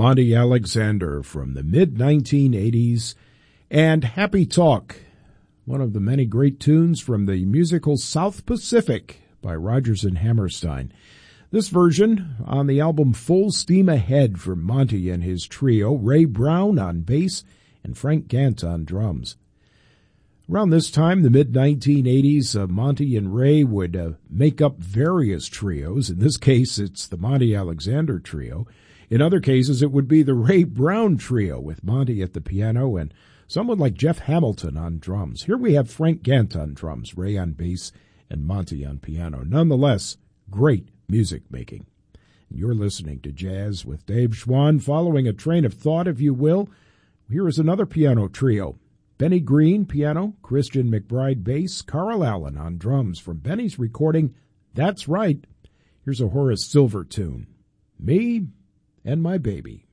Monty Alexander from the mid-1980s, and Happy Talk, one of the many great tunes from the musical South Pacific by Rodgers and Hammerstein. This version on the album Full Steam Ahead from Monty and his trio, Ray Brown on bass and Frank Gant on drums. Around this time, the mid-1980s, Monty and Ray would make up various trios. In this case, it's the Monty Alexander Trio. In other cases, it would be the Ray Brown Trio with Monty at the piano and someone like Jeff Hamilton on drums. Here we have Frank Gant on drums, Ray on bass, and Monty on piano. Nonetheless, great music making. And you're listening to Jazz with Dave Schwann, following a train of thought, if you will. Here is another piano trio. Benny Green, piano, Christian McBride, bass, Carl Allen on drums from Benny's recording, That's Right. Here's a Horace Silver tune, Me and My Baby.